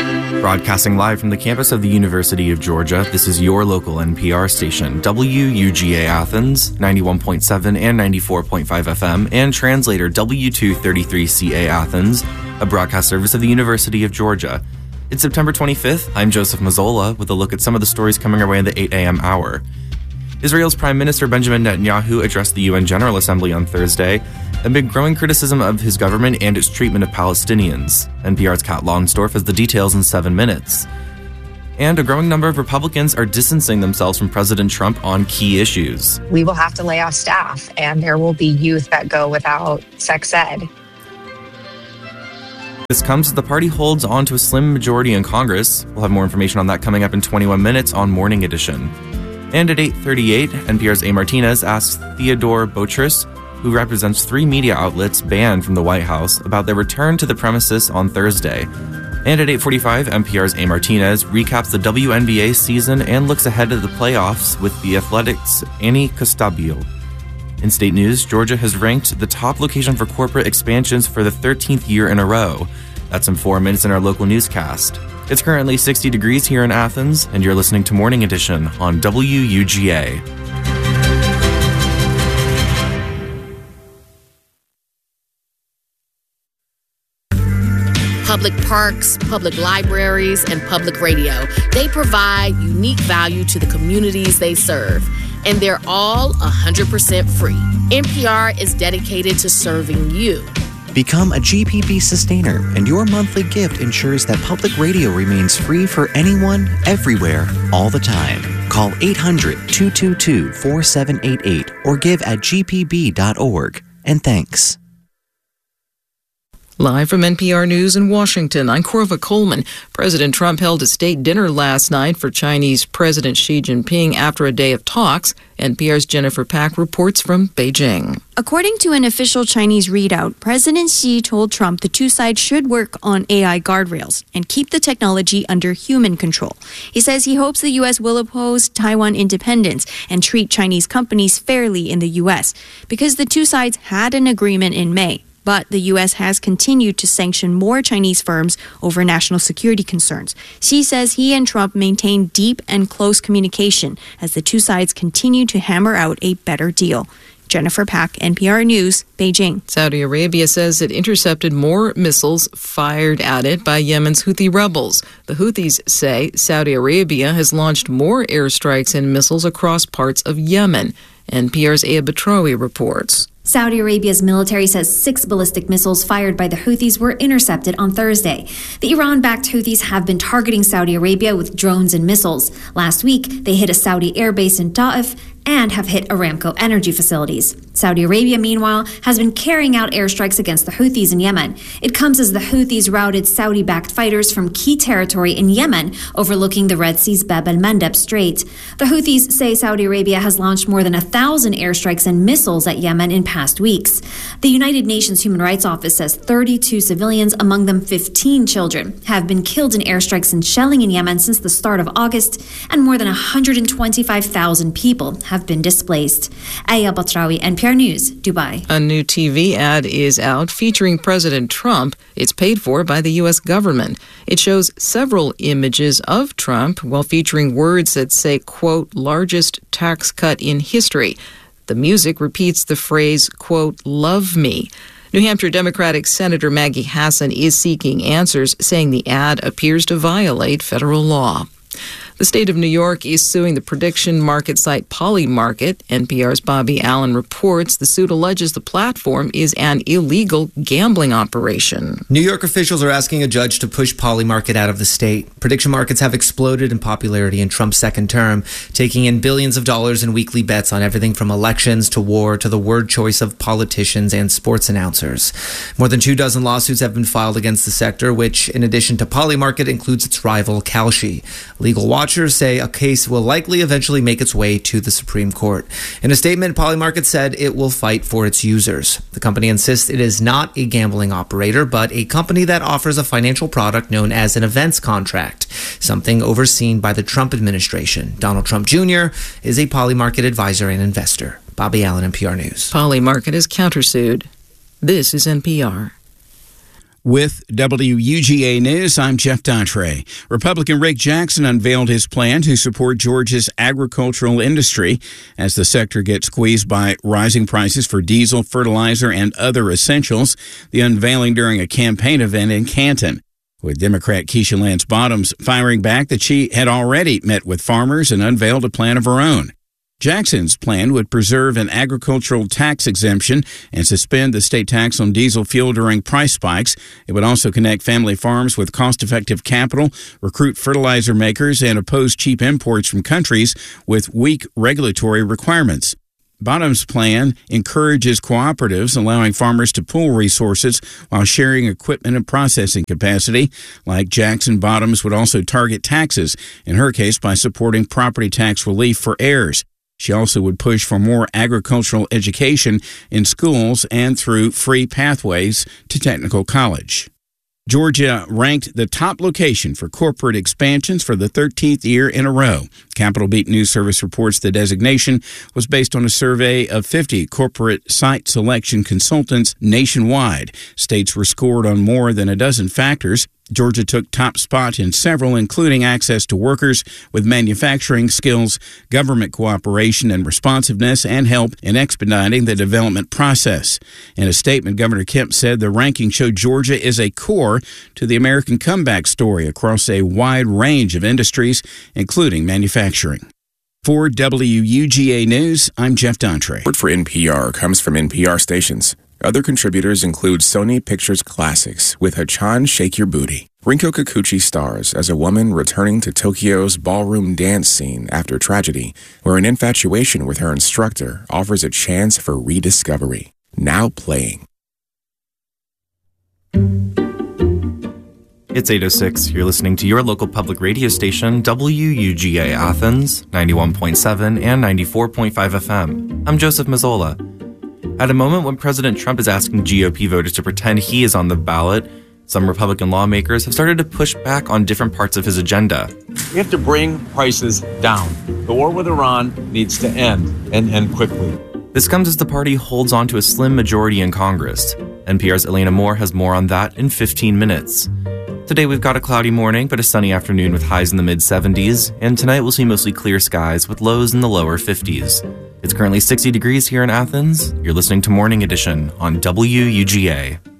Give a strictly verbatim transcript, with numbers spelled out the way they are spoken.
Broadcasting live from the campus of the University of Georgia, this is your local N P R station, W U G A Athens, ninety-one point seven and ninety-four point five F M, and translator W two thirty-three C A Athens, a broadcast service of the University of Georgia. It's September twenty-fifth. I'm Joseph Mazzola with a look at some of the stories coming our way in the eight a.m. hour. Israel's Prime Minister Benjamin Netanyahu addressed the U N General Assembly on Thursday amid growing criticism of his government and its treatment of Palestinians. N P R's Kat Lonsdorf has the details in seven minutes. And a growing number of Republicans are distancing themselves from President Trump on key issues. We will have to lay off staff, and there will be youth that go without sex ed. This comes as the party holds on to a slim majority in Congress. We'll have more information on that coming up in twenty-one minutes on Morning Edition. And at eight thirty-eight, N P R's A. Martinez asks Theodore Boutrous, who represents three media outlets banned from the White House, about their return to the premises on Thursday. And at eight forty-five, N P R's A. Martinez recaps the W N B A season and looks ahead to the playoffs with the Athletics' Annie Costabile. In state news, Georgia has ranked the top location for corporate expansions for the thirteenth year in a row. That's in four minutes in our local newscast. It's currently sixty degrees here in Athens, and you're listening to Morning Edition on W U G A. Public parks, public libraries, and public radio. They provide unique value to the communities they serve, and they're all one hundred percent free. N P R is dedicated to serving you. Become a G P B sustainer, and your monthly gift ensures that public radio remains free for anyone, everywhere, all the time. Call eight hundred, two two two, four seven eight eight or give at g p b dot org. And thanks. Live from N P R News in Washington, I'm Corva Coleman. President Trump held a state dinner last night for Chinese President Xi Jinping after a day of talks. N P R's Jennifer Pack reports from Beijing. According to an official Chinese readout, President Xi told Trump the two sides should work on A I guardrails and keep the technology under human control. He says he hopes the U S will oppose Taiwan independence and treat Chinese companies fairly in the U S because the two sides had an agreement in May. But the U S has continued to sanction more Chinese firms over national security concerns. Xi says he and Trump maintain deep and close communication as the two sides continue to hammer out a better deal. Jennifer Pack, N P R News, Beijing. Saudi Arabia says it intercepted more missiles fired at it by Yemen's Houthi rebels. The Houthis say Saudi Arabia has launched more airstrikes and missiles across parts of Yemen. N P R's Aya Batrawi reports. Saudi Arabia's military says six ballistic missiles fired by the Houthis were intercepted on Thursday. The Iran-backed Houthis have been targeting Saudi Arabia with drones and missiles. Last week, they hit a Saudi airbase in Ta'if and have hit Aramco energy facilities. Saudi Arabia, meanwhile, has been carrying out airstrikes against the Houthis in Yemen. It comes as the Houthis routed Saudi-backed fighters from key territory in Yemen, overlooking the Red Sea's Bab el-Mandeb Strait. The Houthis say Saudi Arabia has launched more than a thousand airstrikes and missiles at Yemen in past weeks. The United Nations Human Rights Office says thirty-two civilians, among them fifteen children, have been killed in airstrikes and shelling in Yemen since the start of August, and more than one hundred twenty-five thousand people have been displaced. Aya Batrawi, N P R News, Dubai. A new T V ad is out featuring President Trump. It's paid for by the U S government. It shows several images of Trump while featuring words that say, quote, largest tax cut in history. The music repeats the phrase, quote, love me. New Hampshire Democratic Senator Maggie Hassan is seeking answers, saying the ad appears to violate federal law. The state of New York is suing the prediction market site Polymarket. N P R's Bobby Allen reports the suit alleges the platform is an illegal gambling operation. New York officials are asking a judge to push Polymarket out of the state. Prediction markets have exploded in popularity in Trump's second term, taking in billions of dollars in weekly bets on everything from elections to war to the word choice of politicians and sports announcers. More than two dozen lawsuits have been filed against the sector, which, in addition to Polymarket, includes its rival Kalshi. Legal Watchers say a case will likely eventually make its way to the Supreme Court. In a statement, Polymarket said it will fight for its users. The company insists it is not a gambling operator, but a company that offers a financial product known as an events contract, something overseen by the Trump administration. Donald Trump Junior is a Polymarket advisor and investor. Bobby Allen, N P R News. Polymarket is countersued. This is N P R. With W U G A News, I'm Jeff Daughtry. Republican Rick Jackson unveiled his plan to support Georgia's agricultural industry as the sector gets squeezed by rising prices for diesel, fertilizer, and other essentials. The unveiling during a campaign event in Canton. With Democrat Keisha Lance Bottoms firing back that she had already met with farmers and unveiled a plan of her own. Jackson's plan would preserve an agricultural tax exemption and suspend the state tax on diesel fuel during price spikes. It would also connect family farms with cost-effective capital, recruit fertilizer makers, and oppose cheap imports from countries with weak regulatory requirements. Bottom's plan encourages cooperatives, allowing farmers to pool resources while sharing equipment and processing capacity. Like Jackson, Bottoms would also target taxes, in her case by supporting property tax relief for heirs. She also would push for more agricultural education in schools and through free pathways to technical college. Georgia ranked the top location for corporate expansions for the thirteenth year in a row. Capitol Beat News Service reports the designation was based on a survey of fifty corporate site selection consultants nationwide. States were scored on more than a dozen factors. Georgia took top spot in several, including access to workers with manufacturing skills, government cooperation and responsiveness, and help in expediting the development process. In a statement, Governor Kemp said the ranking showed Georgia is a core to the American comeback story across a wide range of industries, including manufacturing. For W U G A News, I'm Jeff Daughtry. Support for N P R comes from N P R stations. Other contributors include Sony Pictures Classics with Hachan Shake Your Booty. Rinko Kikuchi stars as a woman returning to Tokyo's ballroom dance scene after tragedy, where an infatuation with her instructor offers a chance for rediscovery. Now playing. It's eight oh six. You're listening to your local public radio station, W U G A Athens, ninety-one point seven and ninety-four point five F M. I'm Joseph Mazzola. At a moment when President Trump is asking G O P voters to pretend he is on the ballot, some Republican lawmakers have started to push back on different parts of his agenda. We have to bring prices down. The war with Iran needs to end, and end quickly. This comes as the party holds on to a slim majority in Congress. N P R's Elena Moore has more on that in fifteen minutes. Today we've got a cloudy morning, but a sunny afternoon with highs in the mid-seventies, and tonight we'll see mostly clear skies with lows in the lower fifties. It's currently sixty degrees here in Athens. You're listening to Morning Edition on W U G A.